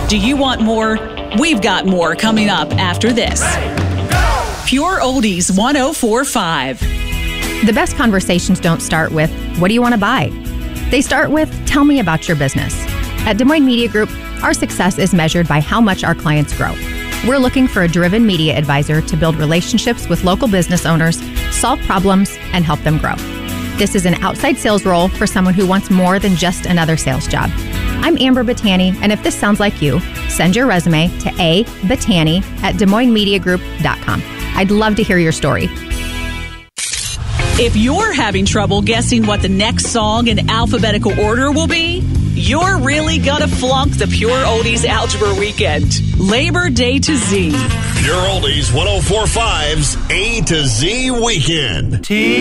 Do you want more? We've got more coming up after this. Pure Oldies 104.5. The best conversations don't start with, what do you want to buy? They start with, tell me about your business. At Des Moines Media Group, our success is measured by how much our clients grow. We're looking for a driven media advisor to build relationships with local business owners, solve problems, and help them grow. This is an outside sales role for someone who wants more than just another sales job. I'm Amber Battani, and if this sounds like you, send your resume to abattani@DesMoinesMediaGroup.com. I'd love to hear your story. If you're having trouble guessing what the next song in alphabetical order will be, you're really gonna flunk the Pure Oldies Algebra Weekend. Labor Day to Z. Pure Oldies 104.5's A to Z Weekend.